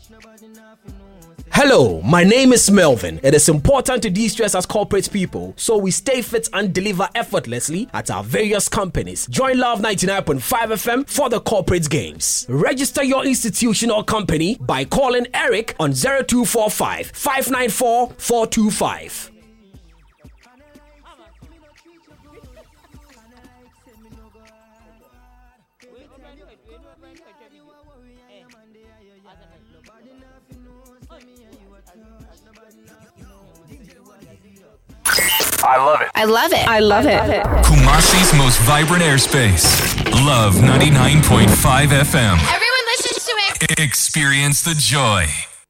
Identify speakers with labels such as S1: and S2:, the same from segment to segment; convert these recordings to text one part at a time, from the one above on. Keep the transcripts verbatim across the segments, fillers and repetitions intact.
S1: Hello, my name is Melvin. It is important to de-stress as corporate people, so we stay fit and deliver effortlessly at our various companies. Join Love ninety-nine point five F M for the corporate games. Register your institution or company by calling Eric on zero two four five, five nine four, four two five.
S2: I love it.
S3: I love it. I love it.
S2: Kumasi's most vibrant airspace. Love ninety-nine point five F M.
S3: Everyone listens to it.
S2: Experience the joy.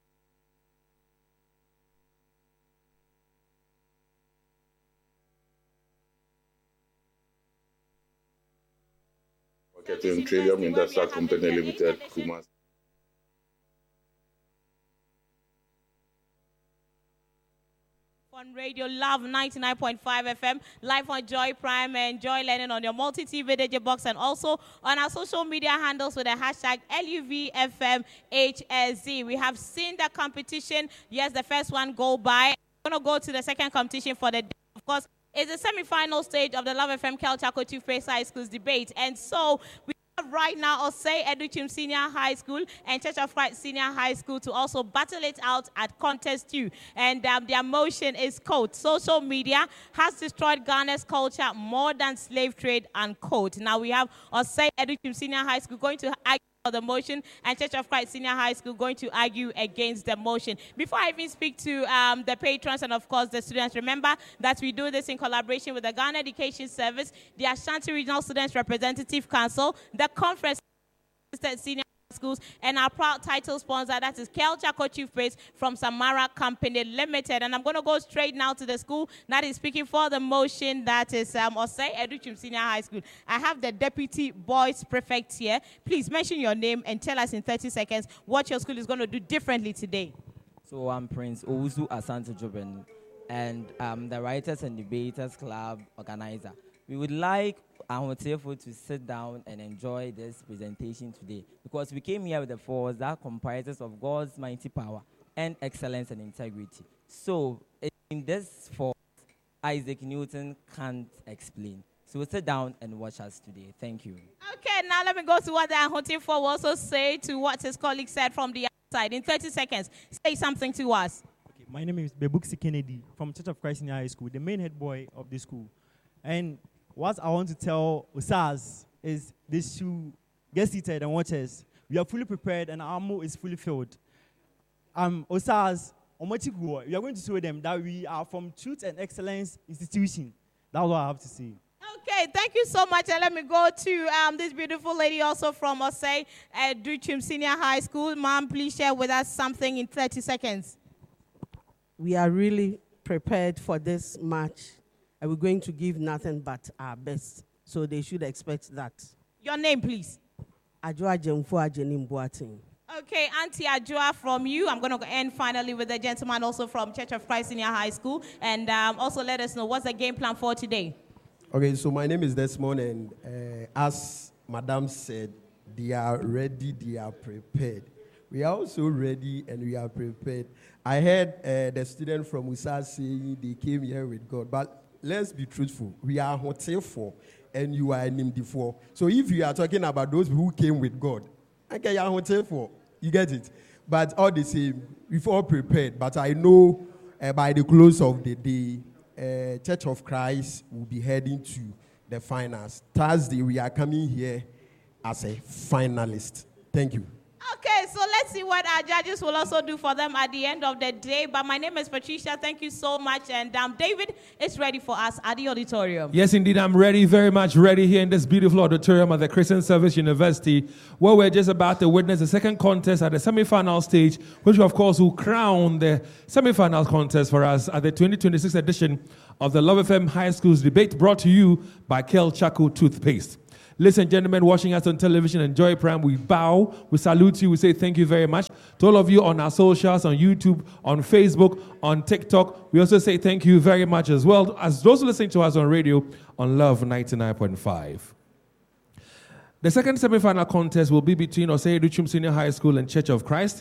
S4: Trillium Industrial Company Limited, Kumasi.
S5: On Radio Love ninety-nine point five F M, live on Joy Prime and Joy Learning on your multi-T V D J box, and also on our social media handles with the hashtag L U V F M H S Z. We have seen the competition. Yes, the first one go by. We're going to go to the second competition for the day. Of course, it's the semi-final stage of the Love F M Kel Chaco Toothpaste High Schools debate. And so we right now, Osei Educhim Senior High School and Church of Christ Senior High School to also battle it out at contest two. And um, their motion is, quote, social media has destroyed Ghana's culture more than slave trade, unquote. Now we have Osei Educhim Senior High School going to argue for the motion and Church of Christ Senior High School going to argue against the motion. Before I even speak to um, the patrons and, of course, the students, remember that we do this in collaboration with the Ghana Education Service, the Ashanti Regional Students Representative Council, the Conference Senior Schools, and our proud title sponsor, that is Kel Chaco Toothpaste from Samara Company Limited. And I'm going to go straight now to the school that is speaking for the motion, that is um, Osei Educhim Senior High School. I have the Deputy Boys Prefect here. Please mention your name and tell us in thirty seconds what your school is going to do differently today.
S6: So I'm Prince Owusu Asante Joben, and I'm the Writers and Debaters Club organizer. We would like our therefore to sit down and enjoy this presentation today, because we came here with a force that comprises of God's mighty power and excellence and integrity. So in this force, Isaac Newton can't explain. So sit down and watch us today. Thank you.
S5: Okay, now let me go to what the hunting for will also say to what his colleague said from the outside. In thirty seconds, say something to us.
S7: Okay, my name is Bebuksi Kennedy from Church of Christ Senior High School, the main head boy of the school. And what I want to tell Osas is this should get seated and watch us. We are fully prepared and our ammo is fully filled. Um, Osas, we are going to show them that we are from Truth and Excellence Institution. That's what I have to say.
S5: Okay, thank you so much. And let me go to um, this beautiful lady also from Osei Educhim Senior High School. Ma'am, please share with us something in thirty seconds.
S8: We are really prepared for this match. And we're going to give nothing but our best. So they should expect that.
S5: Your name, please.
S8: Ajua Jemfo Ajenim Boating.
S5: Okay, Auntie Ajua from you. I'm going to end finally with the gentleman also from Church of Christ Senior High School. And um, also let us know what's the game plan for today.
S9: Okay, so my name is Desmond, and uh, as Madam said, they are ready, they are prepared. We are also ready and we are prepared. I heard uh, the student from U S A saying they came here with God, but let's be truthful. We are hotel for, and you are named for. So if you are talking about those who came with God, okay, you are hotel for. You get it? But all the same, we've all prepared. But I know uh, by the close of the day, uh, Church of Christ will be heading to the finals. Thursday, we are coming here as a finalist. Thank you.
S5: Okay, so let's see what our judges will also do for them at the end of the day. But my name is Patricia. Thank you so much. And um, David is ready for us at the auditorium.
S10: Yes, indeed. I'm ready, very much ready here in this beautiful auditorium at the Christian Service University, where we're just about to witness the second contest at the semi-final stage, which, of course, will crown the semi-final contest for us at the twenty twenty-six edition of the Love F M High Schools debate, brought to you by Kel Chaco Toothpaste. Ladies and gentlemen watching us on television and Joy Prime, we bow, we salute you, we say thank you very much. To all of you on our socials, on YouTube, on Facebook, on TikTok, we also say thank you very much, as well as those listening to us on radio on Love ninety-nine point five. The second semi-final contest will be between Osei Educhim Senior High School and Church of Christ.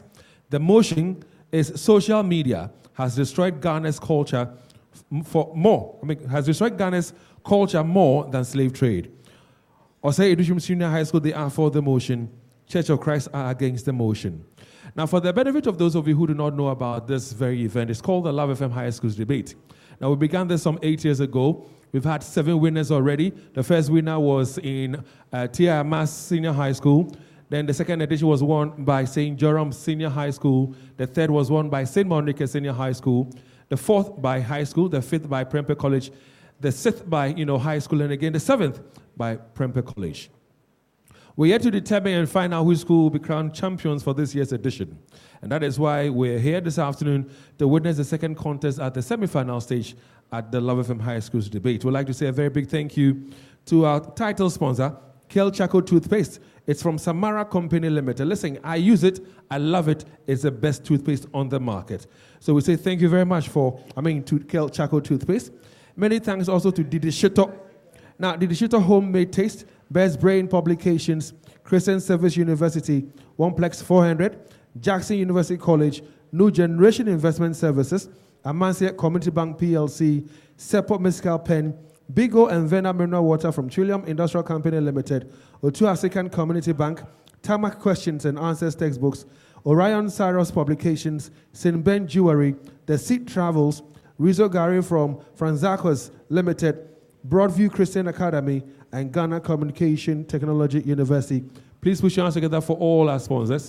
S10: The motion is social media has destroyed Ghana's culture for more, I mean, has destroyed Ghana's culture more than slave trade. Osei Edushim Senior High School, they are for the motion. Church of Christ are against the motion. Now, for the benefit of those of you who do not know about this very event, it's called the Love F M High Schools Debate. Now, we began this some eight years ago. We've had seven winners already. The first winner was in uh, T I M A S Senior High School. Then the second edition was won by Saint Jerome Senior High School. The third was won by Saint Monica Senior High School. The fourth by high school. The fifth by Prempeh College. The sixth by, you know, high school. And again, the seventh by Prempeh College. We're yet to determine and find out which school will be crowned champions for this year's edition. And that is why we're here this afternoon to witness the second contest at the semi-final stage at the Love F M High Schools Debate. We'd like to say a very big thank you to our title sponsor, Kel Chaco Toothpaste. It's from Samara Company Limited. Listen, I use it. I love it. It's the best toothpaste on the market. So we say thank you very much for, I mean, to Kel Chaco Toothpaste. Many thanks also to Didi Shito. Now, Didi Shito Homemade Taste, Best Brain Publications, Christian Service University, OnePlex four hundred, Jackson University College, New Generation Investment Services, Amancia Community Bank P L C, Seppo Mescal Pen, Bigo and Vena Mineral Water from Trillium Industrial Company Limited, Otu African Community Bank, Tamak Questions and Answers Textbooks, Orion Cyrus Publications, Saint Ben Jewelry, The Seat Travels, Rizzo Gary from Franzacos Limited, Broadview Christian Academy, and Ghana Communication Technology University. Please put your hands together for all our sponsors.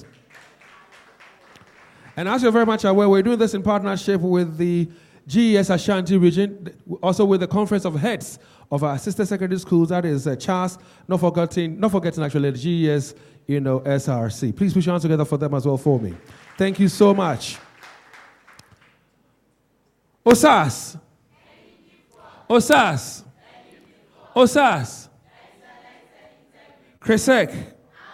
S10: And as you're very much aware, we're doing this in partnership with the G E S Ashanti region, also with the Conference of Heads of our sister secondary schools, that is uh, Charles, not forgetting, not forgetting actually the G E S, you know, S R C. Please put your hands together for them as well for me. Thank you so much. Osas. Osas. Osas. Kresek.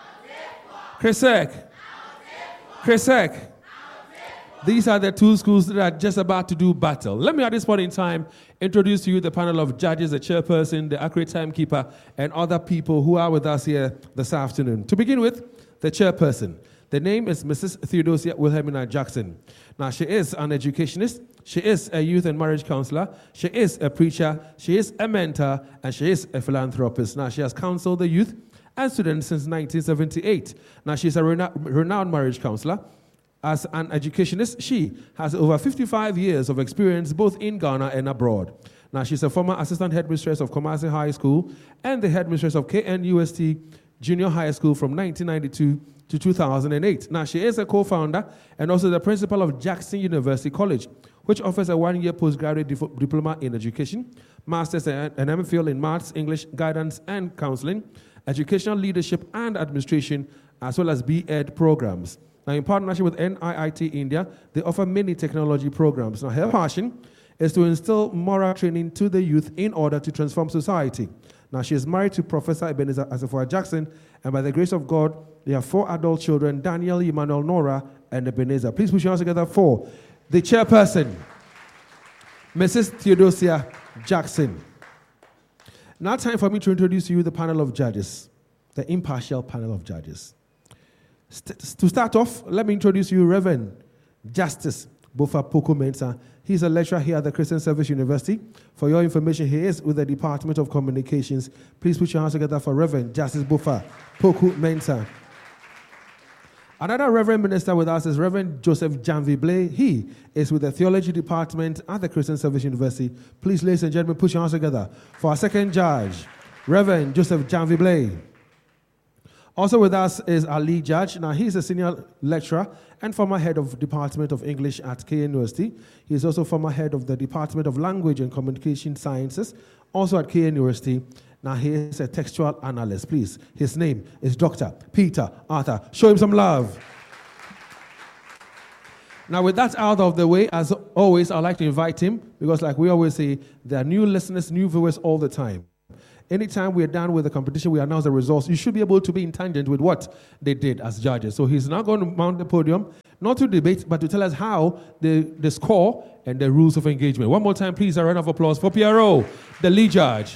S10: Kresek. Kresek. These are the two schools that are just about to do battle. Let me at this point in time introduce to you the panel of judges, the chairperson, the accurate timekeeper, and other people who are with us here this afternoon. To begin with, the chairperson. The name is Missus Theodosia Wilhelmina Jackson. Now, she is an educationist, she is a youth and marriage counselor, she is a preacher, she is a mentor, and she is a philanthropist. Now, she has counseled the youth and students since nineteen seventy-eight. Now, she's a rena- renowned marriage counselor. As an educationist, she has over fifty-five years of experience both in Ghana and abroad. Now, she's a former assistant headmistress of Kumasi High School and the headmistress of K N U S T Junior High School from nineteen ninety-two to two thousand eight. Now, she is a co-founder and also the principal of Jackson University College, which offers a one-year postgraduate dif- diploma in education, master's and an M Phil in maths, English, guidance, and counseling, educational leadership and administration, as well as B Ed programs. Now, in partnership with N I I T India, they offer many technology programs. Now, her passion is to instill moral training to the youth in order to transform society. Now, she is married to Professor Ebenezer Asafua Jackson, and by the grace of God, they have four adult children, Daniel, Emmanuel, Nora, and Ebenezer. Please put your hands together for the chairperson, Missus Theodosia Jackson. Now, time for me to introduce to you the panel of judges, the impartial panel of judges. St- to start off, let me introduce you Reverend Justice Bofa Poku Mensah. He's a lecturer here at the Christian Service University. For your information, he is with the Department of Communications. Please put your hands together for Reverend Justice Bofa Poku Mensah. Another Reverend Minister with us is Reverend Joseph Janvible. He is with the Theology Department at the Christian Service University. Please, ladies and gentlemen, put your hands together for our second judge, Reverend Joseph Janvible. Also with us is our lead judge. Now, he's a senior lecturer and former head of Department of English at K N U S T. He is also former head of the Department of Language and Communication Sciences, also at K N U S T. Now, he is a textual analyst. Please, his name is Doctor Peter Arthur. Show him some love. Now, with that out of the way, as always, I'd like to invite him, because like we always say, there are new listeners, new viewers all the time. Anytime we are done with the competition, we announce the results. You should be able to be in tangent with what they did as judges. So he's now going to mount the podium, not to debate, but to tell us how the, the score and the rules of engagement. One more time, please, a round of applause for P R O, the lead judge.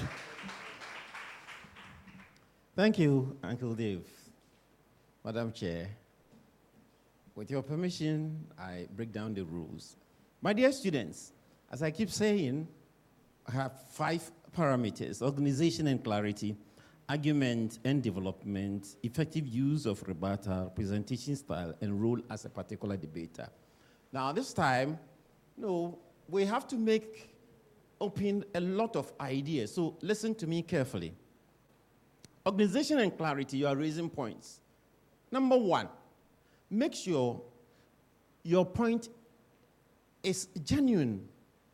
S11: Thank you, Uncle Dave, Madam Chair, with your permission, I break down the rules. My dear students, as I keep saying, I have five parameters: organization and clarity, argument and development, effective use of rebuttal, presentation style, and role as a particular debater. Now, this time, you know, we have to make open a lot of ideas. So listen to me carefully. Organization and clarity, you are raising points. Number one, make sure your point is genuine.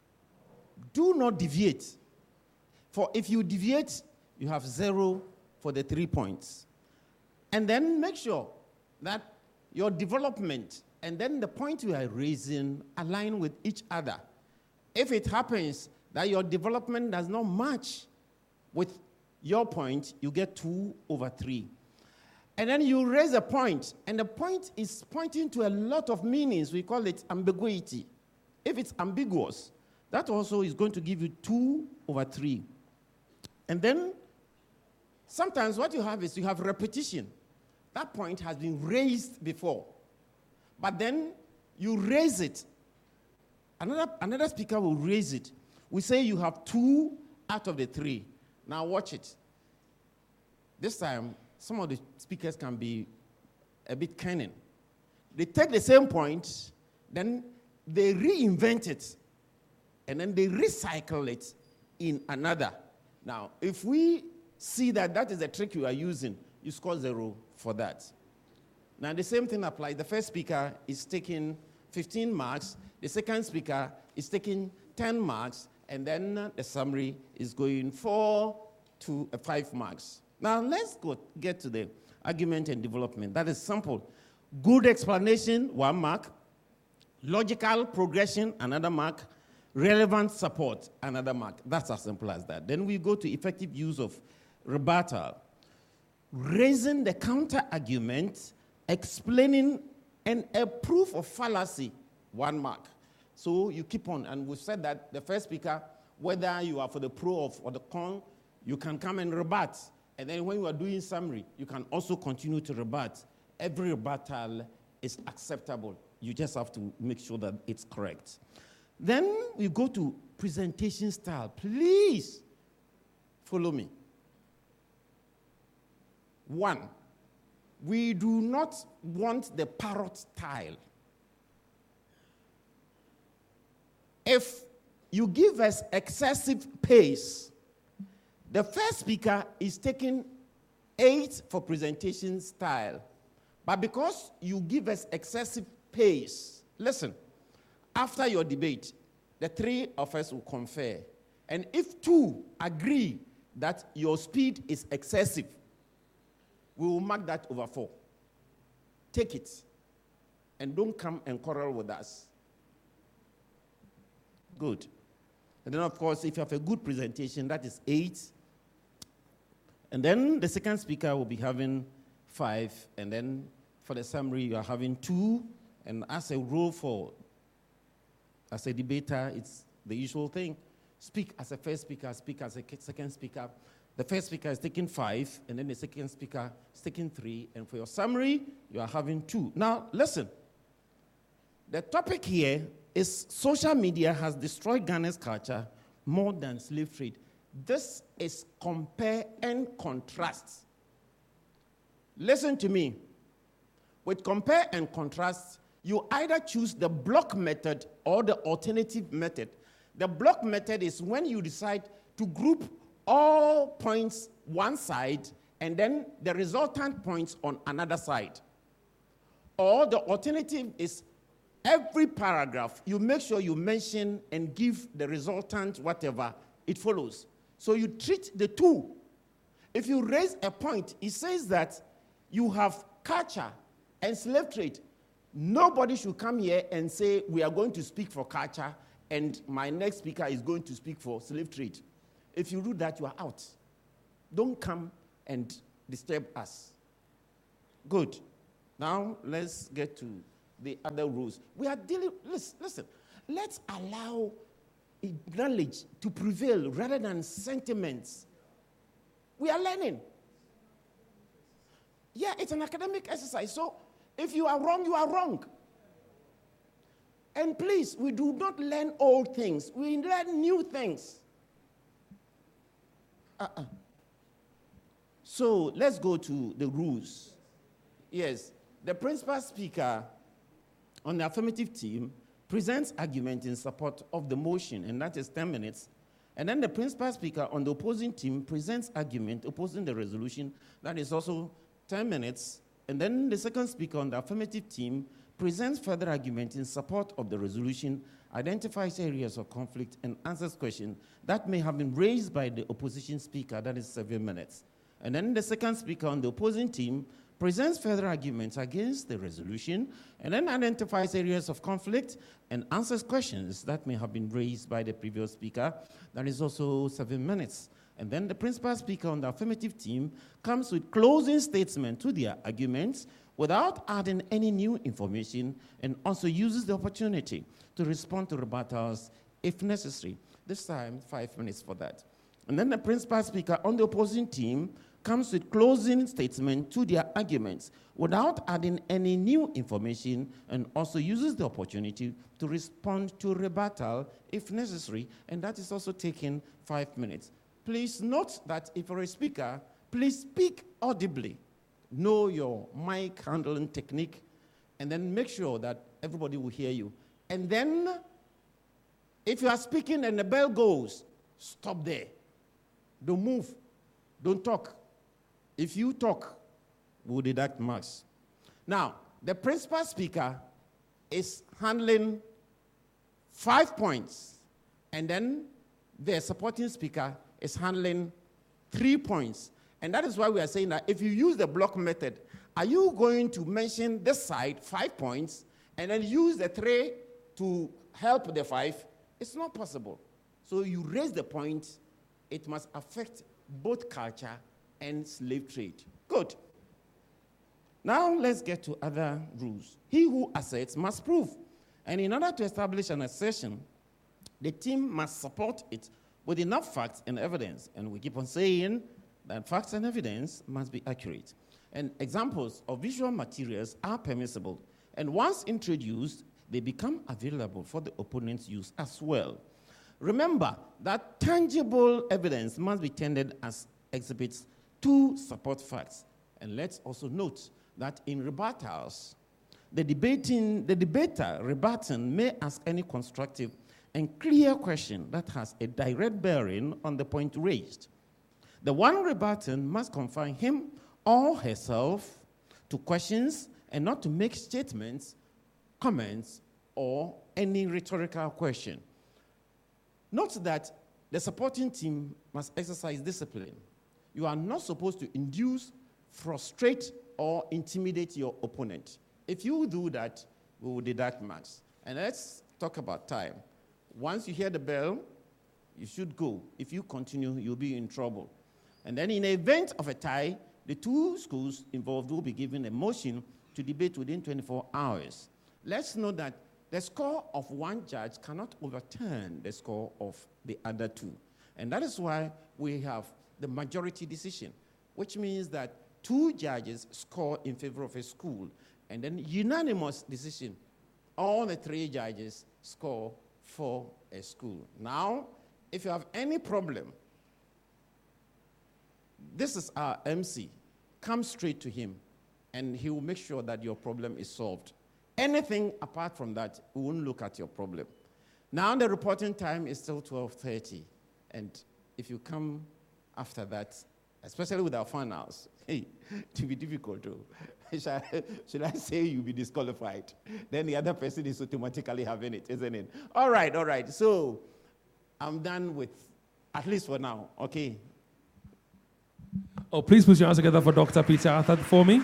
S11: Do not deviate. For if you deviate, you have zero for the three points. And then make sure that your development and then the point you are raising align with each other. If it happens that your development does not match with your point, you get two over three. And then you raise a point, and the point is pointing to a lot of meanings. We call it ambiguity. If it's ambiguous, that also is going to give you two over three. And then sometimes what you have is you have repetition. That point has been raised before, but then you raise it. Another, another speaker will raise it. We say you have two out of the three. Now watch it. This time, some of the speakers can be a bit cunning. They take the same point, then they reinvent it, and then they recycle it in another. Now, if we see that that is the trick you are using, you score zero for that. Now, the same thing applies. The first speaker is taking fifteen marks. The second speaker is taking ten marks. And then the summary is going four to uh, five marks. Now, let's go get to the argument and development. That is simple. Good explanation, one mark. Logical progression, another mark. Relevant support, another mark. That's as simple as that. Then we go to effective use of rebuttal. Raising the counter-argument, explaining, and a proof of fallacy, one mark. So you keep on, and we've said that the first speaker, whether you are for the pro of, or the con, you can come and rebut. And then when you are doing summary, you can also continue to rebut. Every rebuttal is acceptable. You just have to make sure that it's correct. Then we go to presentation style. Please follow me. One, we do not want the parrot style. If you give us excessive pace, the first speaker is taking eight for presentation style. But because you give us excessive pace, listen, after your debate, the three of us will confer. And if two agree that your speed is excessive, we will mark that over four. Take it. And don't come and quarrel with us. Good. And then, of course, if you have a good presentation, that is eight. And then the second speaker will be having five. And then for the summary, you are having two. And as a rule for, as a debater, it's the usual thing. Speak as a first speaker, speak as a second speaker. The first speaker is taking five, and then the second speaker is taking three. And for your summary, you are having two. Now, listen. The topic here is social media has destroyed Ghana's culture more than slave trade. This is compare and contrast. Listen to me. With compare and contrast, you either choose the block method or the alternative method. The block method is when you decide to group all points one side and then the resultant points on another side. Or the alternative is every paragraph, you make sure you mention and give the resultant whatever it follows. So you treat the two. If you raise a point, it says that you have culture and slave trade. Nobody should come here and say, we are going to speak for culture and my next speaker is going to speak for slave trade. If you do that, you are out. Don't come and disturb us. Good. Now, let's get to the other rules. We are dealing, listen, listen, let's allow knowledge to prevail rather than sentiments. We are learning. Yeah, it's an academic exercise. So If you are wrong, you are wrong. And please, we do not learn old things. We learn new things. Uh-uh. So let's go to the rules. Yes, the principal speaker on the affirmative team presents argument in support of the motion, and that is ten minutes. And then the principal speaker on the opposing team presents argument opposing the resolution, that is also ten minutes. And then the second speaker on the affirmative team presents further argument in support of the resolution, identifies areas of conflict, and answers questions that may have been raised by the opposition speaker, that is seven minutes. And then the second speaker on the opposing team presents further arguments against the resolution, and then identifies areas of conflict and answers questions that may have been raised by the previous speaker, that is also seven minutes. And then the principal speaker on the affirmative team comes with closing statement to their arguments without adding any new information, and also uses the opportunity to respond to rebuttals if necessary. This time, five minutes for that. And then the principal speaker on the opposing team comes with closing statement to their arguments without adding any new information, and also uses the opportunity to respond to rebuttal if necessary, and that is also taking five minutes. Please note that if you're a speaker, please speak audibly. Know your mic handling technique, and then make sure that everybody will hear you. And then, if you are speaking and the bell goes, stop there. Don't move. Don't talk. If you talk, we'll deduct marks. Now, the principal speaker is handling five points, and then the supporting speaker is handling three points. And that is why we are saying that if you use the block method, are you going to mention this side, five points, and then use the three to help the five? It's not possible. So you raise the point, it must affect both culture and slave trade. Good. Now let's get to other rules. He who asserts must prove. And in order to establish an assertion, the team must support it with enough facts and evidence. And we keep on saying that facts and evidence must be accurate. And examples of visual materials are permissible. And once introduced, they become available for the opponent's use as well. Remember that tangible evidence must be tendered as exhibits to support facts. And let's also note that in rebuttals, the debating, the debater rebutting may ask any constructive and clear question that has a direct bearing on the point raised. The one rebutting must confine him or herself to questions and not to make statements, comments, or any rhetorical question. Note that the supporting team must exercise discipline. You are not supposed to induce, frustrate, or intimidate your opponent. If you do that, we will deduct marks. And let's talk about time. Once you hear the bell, you should go. If you continue, you'll be in trouble. And then in the event of a tie, the two schools involved will be given a motion to debate within twenty-four hours. Let's note that the score of one judge cannot overturn the score of the other two. And that is why we have the majority decision, which means that two judges score in favor of a school, and then unanimous decision, all the three judges score for a school. Now, if you have any problem, this is our M C. Come straight to him, and he will make sure that your problem is solved. Anything apart from that, we won't look at your problem. Now the reporting time is still twelve thirty, and if you come after that, especially with our finals, hey, to be difficult too. Should I say you'll be disqualified? Then the other person is automatically having it, isn't it? All right, all right. So I'm done with, at least for now, okay?
S10: Oh, please put your hands together for Doctor Peter Arthur for me.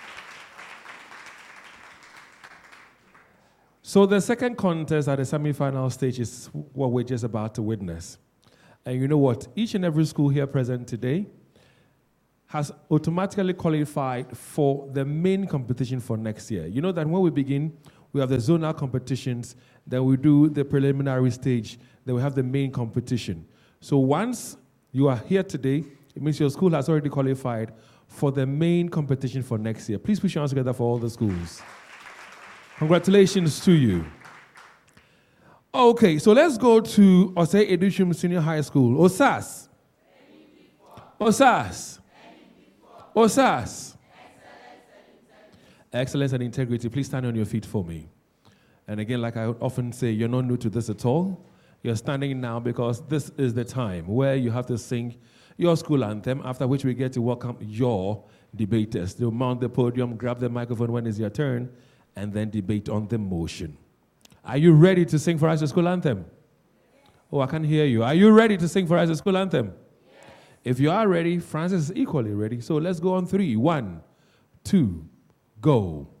S10: So the second contest at the semi-final stage is what we're just about to witness. And you know what? Each and every school here present today has automatically qualified for the main competition for next year. You know that when we begin, we have the zonal competitions, then we do the preliminary stage, then we have the main competition. So once you are here today, it means your school has already qualified for the main competition for next year. Please put your hands together for all the schools. Congratulations to you. Okay, so let's go to Osei Edushum Senior High School. O S A S. O S A S. O S A S. Excellence and integrity. Please stand on your feet for me. And again, like I often say, you're not new to this at all. You're standing now because this is the time where you have to sing your school anthem, after which we get to welcome your debaters. They'll mount the podium, grab the microphone when it's your turn, and then debate on the motion. Are you ready to sing for us the school anthem? Oh, I can't hear you. Are you ready to sing for us the school anthem? Yes. If you are ready, Francis is equally ready. So let's go on three. One, two, go.